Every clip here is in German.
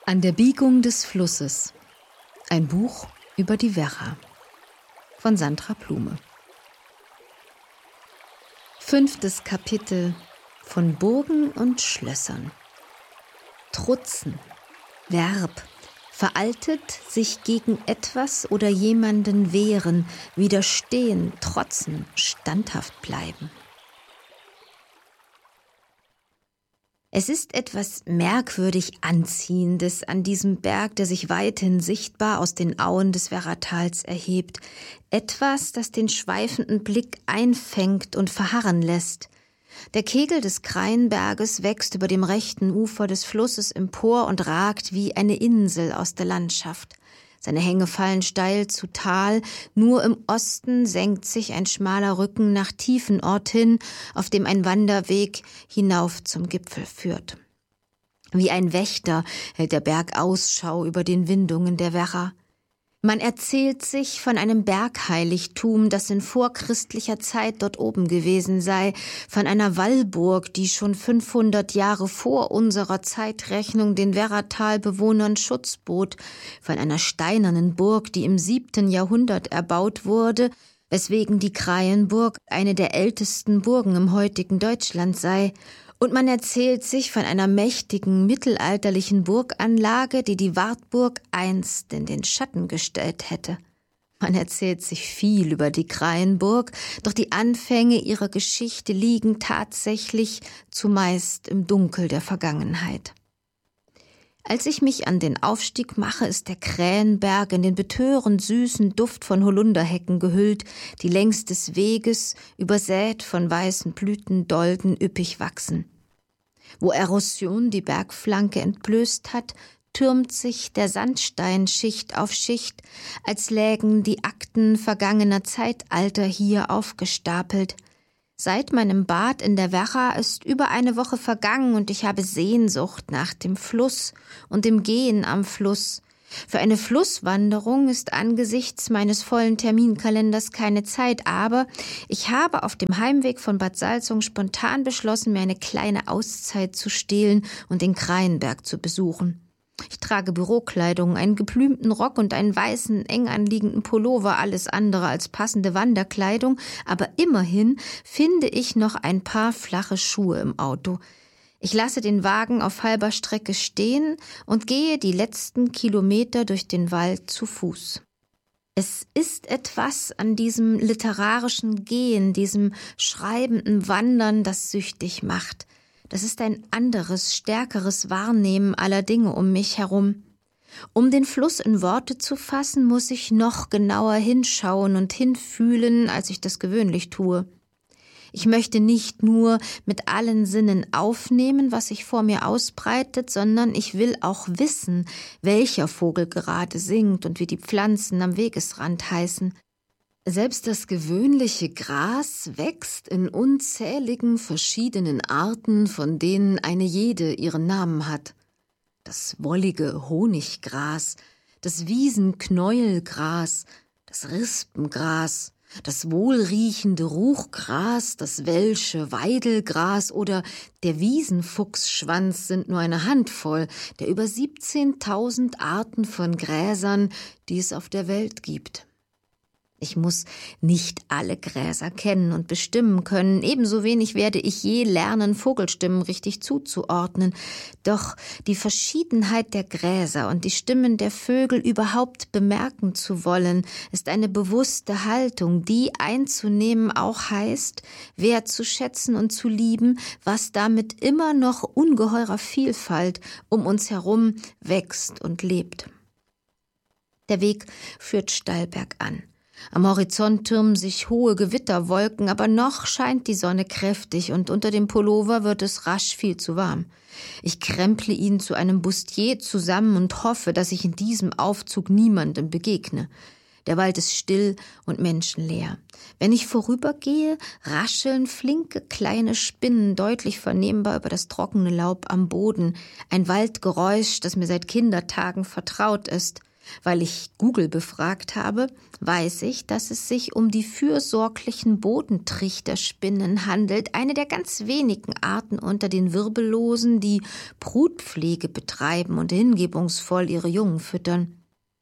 An der Biegung des Flusses. Ein Buch über die Werra von Sandra Blume. 5. Kapitel von Burgen und Schlössern. Trutzen, Verb, veraltet, sich gegen etwas oder jemanden wehren, widerstehen, trotzen, standhaft bleiben. Es ist etwas merkwürdig Anziehendes an diesem Berg, der sich weithin sichtbar aus den Auen des Werratals erhebt. Etwas, das den schweifenden Blick einfängt und verharren lässt. Der Kegel des Kreienberges wächst über dem rechten Ufer des Flusses empor und ragt wie eine Insel aus der Landschaft. Seine Hänge fallen steil zu Tal, nur im Osten senkt sich ein schmaler Rücken nach Tiefenort hin, auf dem ein Wanderweg hinauf zum Gipfel führt. Wie ein Wächter hält der Berg Ausschau über den Windungen der Werra. Man erzählt sich von einem Bergheiligtum, das in vorchristlicher Zeit dort oben gewesen sei, von einer Wallburg, die schon 500 Jahre vor unserer Zeitrechnung den Werratalbewohnern Schutz bot, von einer steinernen Burg, die im 7. Jahrhundert erbaut wurde, weswegen die Kreienburg eine der ältesten Burgen im heutigen Deutschland sei. Und man erzählt sich von einer mächtigen mittelalterlichen Burganlage, die die Wartburg einst in den Schatten gestellt hätte. Man erzählt sich viel über die Kreienburg, doch die Anfänge ihrer Geschichte liegen tatsächlich zumeist im Dunkel der Vergangenheit. Als ich mich an den Aufstieg mache, ist der Krähenberg in den betörend süßen Duft von Holunderhecken gehüllt, die längs des Weges, übersät von weißen Blütendolden, üppig wachsen. Wo Erosion die Bergflanke entblößt hat, türmt sich der Sandstein Schicht auf Schicht, als lägen die Akten vergangener Zeitalter hier aufgestapelt. Seit meinem Bad in der Werra ist über eine Woche vergangen und ich habe Sehnsucht nach dem Fluss und dem Gehen am Fluss. Für eine Flusswanderung ist angesichts meines vollen Terminkalenders keine Zeit, aber ich habe auf dem Heimweg von Bad Salzung spontan beschlossen, mir eine kleine Auszeit zu stehlen und den Kreienberg zu besuchen. Ich trage Bürokleidung, einen geblümten Rock und einen weißen, eng anliegenden Pullover, alles andere als passende Wanderkleidung, aber immerhin finde ich noch ein paar flache Schuhe im Auto. Ich lasse den Wagen auf halber Strecke stehen und gehe die letzten Kilometer durch den Wald zu Fuß. Es ist etwas an diesem literarischen Gehen, diesem schreibenden Wandern, das süchtig macht. Das ist ein anderes, stärkeres Wahrnehmen aller Dinge um mich herum. Um den Fluss in Worte zu fassen, muss ich noch genauer hinschauen und hinfühlen, als ich das gewöhnlich tue. Ich möchte nicht nur mit allen Sinnen aufnehmen, was sich vor mir ausbreitet, sondern ich will auch wissen, welcher Vogel gerade singt und wie die Pflanzen am Wegesrand heißen. Selbst das gewöhnliche Gras wächst in unzähligen verschiedenen Arten, von denen eine jede ihren Namen hat. Das wollige Honiggras, das Wiesenknäuelgras, das Rispengras, das wohlriechende Ruchgras, das welsche Weidelgras oder der Wiesenfuchsschwanz sind nur eine Handvoll der über 17.000 Arten von Gräsern, die es auf der Welt gibt. Ich muss nicht alle Gräser kennen und bestimmen können, ebenso wenig werde ich je lernen, Vogelstimmen richtig zuzuordnen. Doch die Verschiedenheit der Gräser und die Stimmen der Vögel überhaupt bemerken zu wollen, ist eine bewusste Haltung, die einzunehmen auch heißt, wertzuschätzen und zu lieben, was damit immer noch ungeheurer Vielfalt um uns herum wächst und lebt. Der Weg führt steil bergan. Am Horizont türmen sich hohe Gewitterwolken, aber noch scheint die Sonne kräftig und unter dem Pullover wird es rasch viel zu warm. Ich kremple ihn zu einem Bustier zusammen und hoffe, dass ich in diesem Aufzug niemandem begegne. Der Wald ist still und menschenleer. Wenn ich vorübergehe, rascheln flinke kleine Spinnen deutlich vernehmbar über das trockene Laub am Boden. Ein Waldgeräusch, das mir seit Kindertagen vertraut ist. Weil ich Google befragt habe, weiß ich, dass es sich um die fürsorglichen Bodentrichterspinnen handelt, eine der ganz wenigen Arten unter den Wirbellosen, die Brutpflege betreiben und hingebungsvoll ihre Jungen füttern.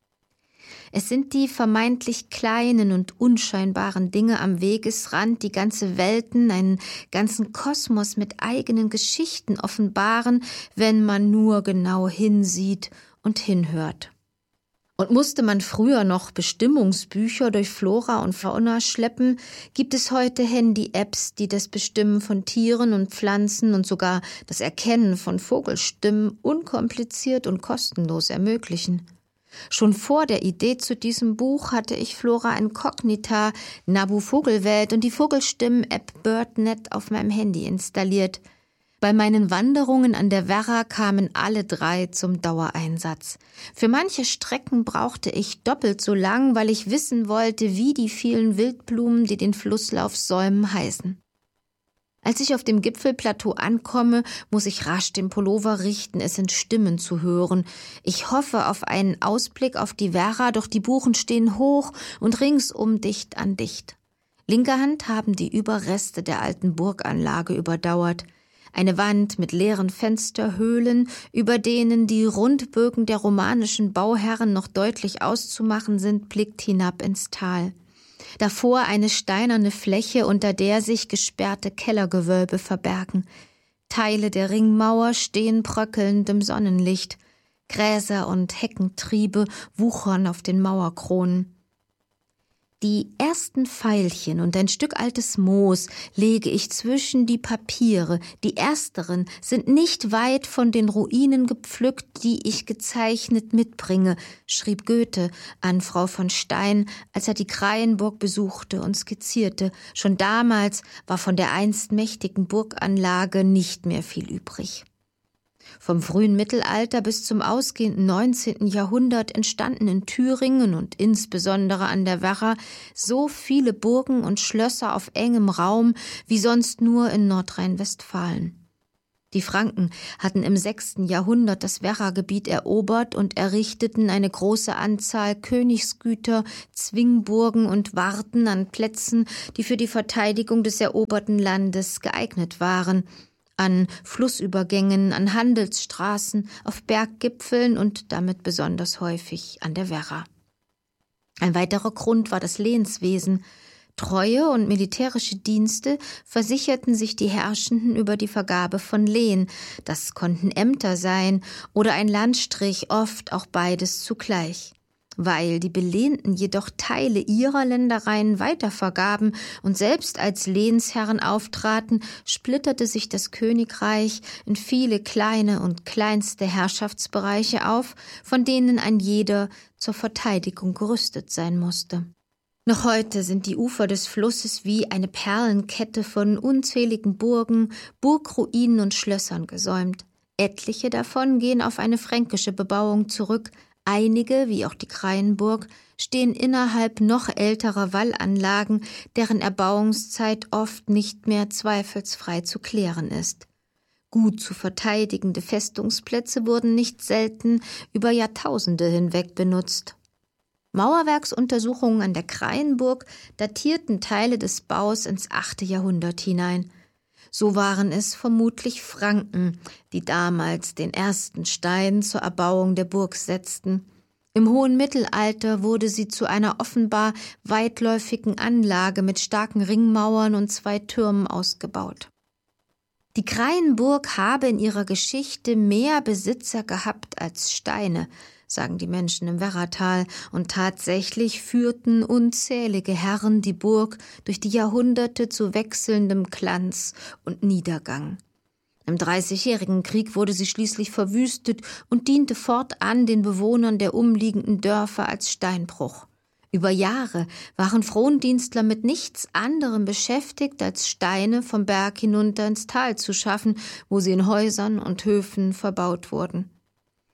Es sind die vermeintlich kleinen und unscheinbaren Dinge am Wegesrand, die ganze Welten, einen ganzen Kosmos mit eigenen Geschichten offenbaren, wenn man nur genau hinsieht und hinhört. Und musste man früher noch Bestimmungsbücher durch Flora und Fauna schleppen, gibt es heute Handy-Apps, die das Bestimmen von Tieren und Pflanzen und sogar das Erkennen von Vogelstimmen unkompliziert und kostenlos ermöglichen. Schon vor der Idee zu diesem Buch hatte ich Flora Incognita, Nabu Vogelwelt und die Vogelstimmen-App BirdNet auf meinem Handy installiert. Bei meinen Wanderungen an der Werra kamen alle 3 zum Dauereinsatz. Für manche Strecken brauchte ich doppelt so lang, weil ich wissen wollte, wie die vielen Wildblumen, die den Flusslauf säumen, heißen. Als ich auf dem Gipfelplateau ankomme, muss ich rasch den Pullover richten, es sind Stimmen zu hören. Ich hoffe auf einen Ausblick auf die Werra, doch die Buchen stehen hoch und ringsum dicht an dicht. Linker Hand haben die Überreste der alten Burganlage überdauert. Eine Wand mit leeren Fensterhöhlen, über denen die Rundbögen der romanischen Bauherren noch deutlich auszumachen sind, blickt hinab ins Tal. Davor eine steinerne Fläche, unter der sich gesperrte Kellergewölbe verbergen. Teile der Ringmauer stehen bröckelnd im Sonnenlicht. Gräser und Heckentriebe wuchern auf den Mauerkronen. Die ersten Veilchen und ein Stück altes Moos lege ich zwischen die Papiere. Die ersteren sind nicht weit von den Ruinen gepflückt, die ich gezeichnet mitbringe, schrieb Goethe an Frau von Stein, als er die Kreienburg besuchte und skizzierte. Schon damals war von der einst mächtigen Burganlage nicht mehr viel übrig. Vom frühen Mittelalter bis zum ausgehenden 19. Jahrhundert entstanden in Thüringen und insbesondere an der Werra so viele Burgen und Schlösser auf engem Raum wie sonst nur in Nordrhein-Westfalen. Die Franken hatten im 6. Jahrhundert das Werra-Gebiet erobert und errichteten eine große Anzahl Königsgüter, Zwingburgen und Warten an Plätzen, die für die Verteidigung des eroberten Landes geeignet waren, an Flussübergängen, an Handelsstraßen, auf Berggipfeln und damit besonders häufig an der Werra. Ein weiterer Grund war das Lehnswesen. Treue und militärische Dienste versicherten sich die Herrschenden über die Vergabe von Lehen. Das konnten Ämter sein oder ein Landstrich, oft auch beides zugleich. Weil die Belehnten jedoch Teile ihrer Ländereien weitervergaben und selbst als Lehnsherren auftraten, splitterte sich das Königreich in viele kleine und kleinste Herrschaftsbereiche auf, von denen ein jeder zur Verteidigung gerüstet sein musste. Noch heute sind die Ufer des Flusses wie eine Perlenkette von unzähligen Burgen, Burgruinen und Schlössern gesäumt. Etliche davon gehen auf eine fränkische Bebauung zurück. Einige, wie auch die Kreienburg, stehen innerhalb noch älterer Wallanlagen, deren Erbauungszeit oft nicht mehr zweifelsfrei zu klären ist. Gut zu verteidigende Festungsplätze wurden nicht selten über Jahrtausende hinweg benutzt. Mauerwerksuntersuchungen an der Kreienburg datierten Teile des Baus ins 8. Jahrhundert hinein. So waren es vermutlich Franken, die damals den ersten Stein zur Erbauung der Burg setzten. Im hohen Mittelalter wurde sie zu einer offenbar weitläufigen Anlage mit starken Ringmauern und 2 Türmen ausgebaut. Die Kreienburg habe in ihrer Geschichte mehr Besitzer gehabt als Steine, sagen die Menschen im Werratal, und tatsächlich führten unzählige Herren die Burg durch die Jahrhunderte zu wechselndem Glanz und Niedergang. Im Dreißigjährigen Krieg wurde sie schließlich verwüstet und diente fortan den Bewohnern der umliegenden Dörfer als Steinbruch. Über Jahre waren Frondienstler mit nichts anderem beschäftigt, als Steine vom Berg hinunter ins Tal zu schaffen, wo sie in Häusern und Höfen verbaut wurden.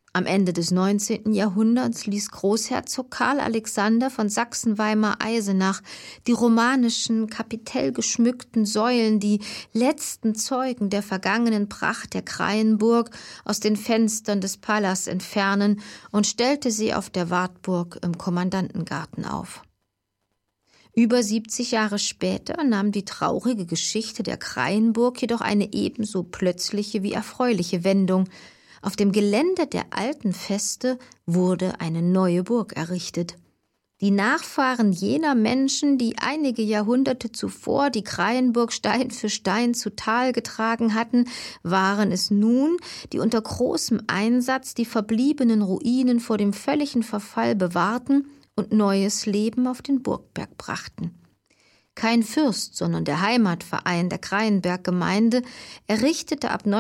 Am Ende des 19. Jahrhunderts ließ Großherzog Karl Alexander von Sachsen-Weimar-Eisenach die romanischen, kapitellgeschmückten Säulen, die letzten Zeugen der vergangenen Pracht der Krayenburg, aus den Fenstern des Palas entfernen und stellte sie auf der Wartburg im Kommandantengarten auf. Über 70 Jahre später nahm die traurige Geschichte der Krayenburg jedoch eine ebenso plötzliche wie erfreuliche Wendung. Auf dem Gelände der alten Feste wurde eine neue Burg errichtet. Die Nachfahren jener Menschen, die einige Jahrhunderte zuvor die Krayenburg Stein für Stein zu Tal getragen hatten, waren es nun, die unter großem Einsatz die verbliebenen Ruinen vor dem völligen Verfall bewahrten und neues Leben auf den Burgberg brachten. Kein Fürst, sondern der Heimatverein der Krayenberg-Gemeinde errichtete ab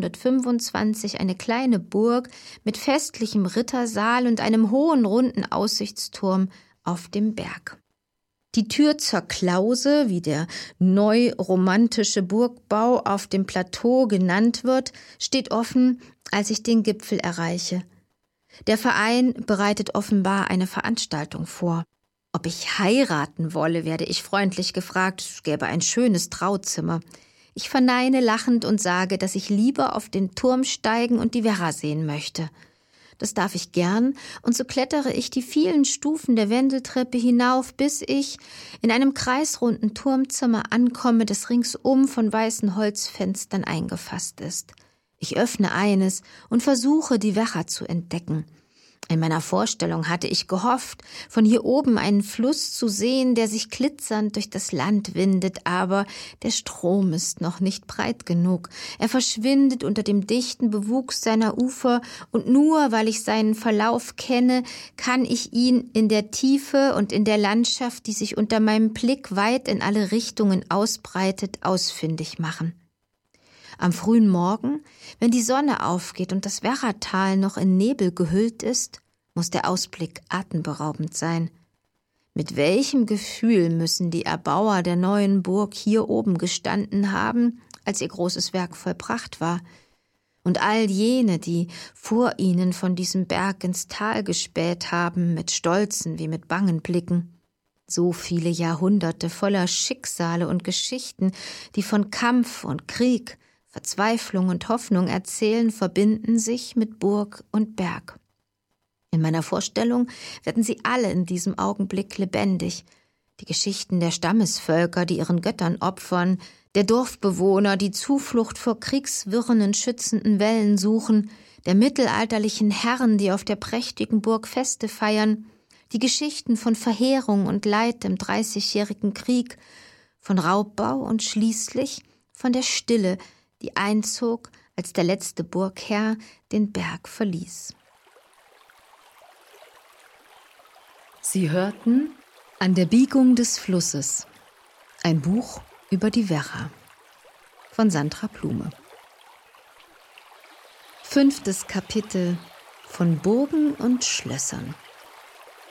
1925 eine kleine Burg mit festlichem Rittersaal und einem hohen runden Aussichtsturm auf dem Berg. Die Tür zur Klause, wie der neuromantische Burgbau auf dem Plateau genannt wird, steht offen, als ich den Gipfel erreiche. Der Verein bereitet offenbar eine Veranstaltung vor. Ob ich heiraten wolle, werde ich freundlich gefragt, es gäbe ein schönes Trauzimmer. Ich verneine lachend und sage, dass ich lieber auf den Turm steigen und die Werra sehen möchte. Das darf ich gern, und so klettere ich die vielen Stufen der Wendeltreppe hinauf, bis ich in einem kreisrunden Turmzimmer ankomme, das ringsum von weißen Holzfenstern eingefasst ist. Ich öffne eines und versuche, die Werra zu entdecken. In meiner Vorstellung hatte ich gehofft, von hier oben einen Fluss zu sehen, der sich glitzernd durch das Land windet, aber der Strom ist noch nicht breit genug. Er verschwindet unter dem dichten Bewuchs seiner Ufer, und nur weil ich seinen Verlauf kenne, kann ich ihn in der Tiefe und in der Landschaft, die sich unter meinem Blick weit in alle Richtungen ausbreitet, ausfindig machen. Am frühen Morgen, wenn die Sonne aufgeht und das Werratal noch in Nebel gehüllt ist, muss der Ausblick atemberaubend sein. Mit welchem Gefühl müssen die Erbauer der neuen Burg hier oben gestanden haben, als ihr großes Werk vollbracht war? Und all jene, die vor ihnen von diesem Berg ins Tal gespäht haben, mit stolzen wie mit bangen Blicken. So viele Jahrhunderte voller Schicksale und Geschichten, die von Kampf und Krieg, Verzweiflung und Hoffnung erzählen, verbinden sich mit Burg und Berg. In meiner Vorstellung werden sie alle in diesem Augenblick lebendig. Die Geschichten der Stammesvölker, die ihren Göttern opfern, der Dorfbewohner, die Zuflucht vor kriegswirrenden, schützenden Wellen suchen, der mittelalterlichen Herren, die auf der prächtigen Burg Feste feiern, die Geschichten von Verheerung und Leid im 30-jährigen Krieg, von Raubbau und schließlich von der Stille, die einzog, als der letzte Burgherr den Berg verließ. Sie hörten An der Biegung des Flusses, ein Buch über die Werra von Sandra Blume. 5. Kapitel von Burgen und Schlössern.